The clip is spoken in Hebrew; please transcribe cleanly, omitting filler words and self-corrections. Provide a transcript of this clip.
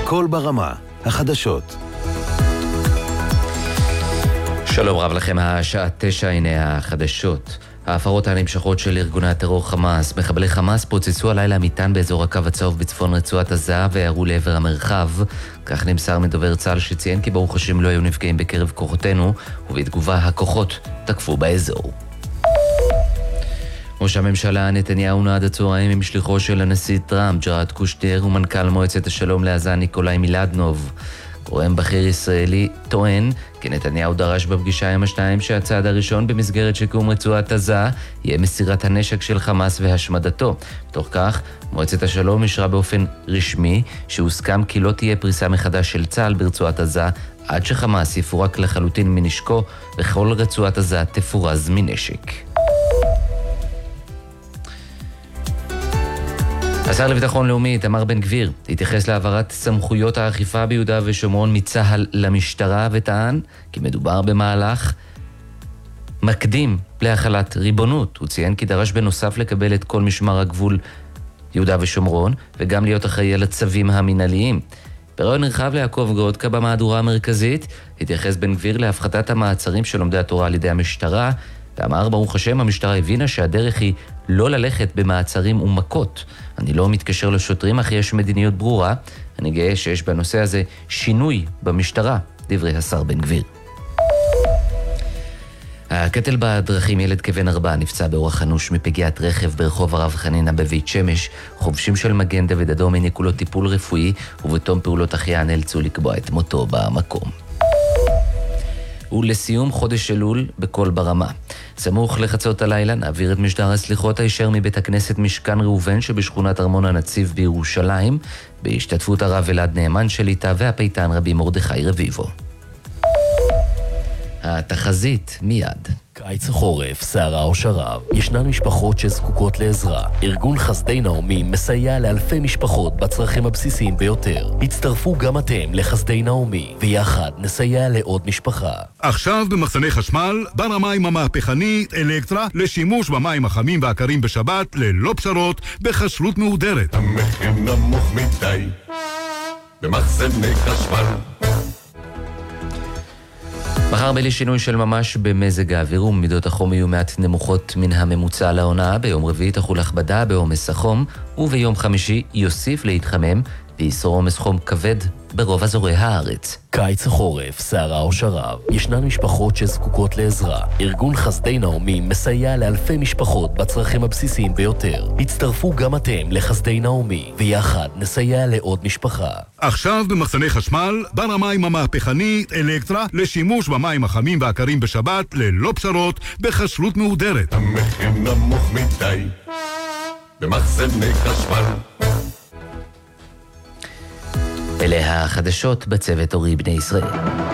קול ברמה, החדשות. שלום רב לכם, השעה 9, הנה החדשות. ההפרות הנמשכות של ארגוני הטרור חמאס. מחבלי חמאס פוצצו הלילה מטען באזור הקו הצהוב בצפון רצועת עזה וירו לעבר המרחב. כך נמסר מדובר צה"ל שציין כי ברוך השם לא היו נפגעים בקרב כוחותינו, ובתגובה הכוחות תקפו באזור. ראש הממשלה נתניהו נועד הצהריים עם שליחו של הנשיא טראמפ, ג'ארד קושנר, ומנכ"ל מועצת השלום לעזה ניקולאי מילדנוב. גורם בכיר ישראלי טוען כי נתניהו דרש בפגישה עם השניים שהצעד הראשון במסגרת שיקום רצועת עזה יהיה מסירת הנשק של חמאס והשמדתו. בתוך כך, מועצת השלום אישרה באופן רשמי שהוסכם כי לא תהיה פריסה מחדש של צה"ל ברצועת עזה עד שחמאס יפורק לחלוטין מנשקו וכל רצועת עזה תפורז מנשק. השר לביטחון לאומי איתמר בן גביר התייחס להעברת סמכויות האכיפה ביהודה ושומרון מצה"ל למשטרה וטען כי מדובר במהלך מקדים להחלת ריבונות. הוא ציין כי דרש בנוסף לקבל את כל משמר הגבול יהודה ושומרון וגם להיות אחראי על הצווים המינהליים. בראיון נרחב ליעקב גרודקה במהדורה המרכזית התייחס בן גביר להפחתת המעצרים של לומדי התורה על ידי המשטרה ואמר ברוך השם המשטרה הבינה שהדרך היא לא ללכת במעצרים ומכות. אני לא מתקשר לשוטרים אך יש מדיניות ברורה. אני גאה שיש בנושא הזה שינוי במשטרה, דברי השר בן גביר. הקטל בדרכים, ילד כבן 4 נפצע באורח אנוש מפגיעת רכב ברחוב הרב חנינה בבית שמש. חובשים של מגן דוד אדום העניקו לו טיפול רפואי ובתום פעולות החייאה נאלצו לקבוע את מותו במקום. ולסיום חודש אלול בקול ברמה. סמוך לחצות הלילה נעביר את משדר הסליחות הישר מבית הכנסת משכן ראובן שבשכונת ארמון הנציב בירושלים, בהשתתפות הרב אלעד נאמן שליטה והפייטן רבי מרדכי רביבו. התחזית מיד. קיץ החורף, סערה או שרב, ישנן משפחות שזקוקות לעזרה. ארגון חסדי נעמי מסייע לאלפי משפחות בצרכים הבסיסיים ביותר. הצטרפו גם אתם לחסדי נעמי, ויחד נסייע לעוד משפחה. עכשיו במחסני חשמל, בר המים המהפכנית אלקטרה, לשימוש במים החמים והקרים בשבת, ללא פשרות, בחשלות מהודרת. המחיר נמוך מדי, במחסני חשמל. מחר בלי שינוי של ממש במזג האוויר ומידות החום יהיו מעט נמוכות מן הממוצע לעונה. ביום רביעי תחול הכבדה בעומס החום וביום חמישי יוסיף להתחמם ויסור עומס חום כבד ברוב אזורי הארץ. קיץ החורף, סערה או שרב, ישנן משפחות שזקוקות לעזרה. ארגון חסדי נעמי מסייע לאלפי משפחות בצרכים הבסיסיים ביותר. הצטרפו גם אתם לחסדי נעמי, ויחד נסייע לעוד משפחה. עכשיו במחסני חשמל, בר המים המהפכנית אלקטרה, לשימוש במים החמים והקרים בשבת, ללא פשרות, בחשלות מהודרת. המחיר נמוך מדי, במחסני חשמל. אלה החדשות בצוות אורי בני ישראל.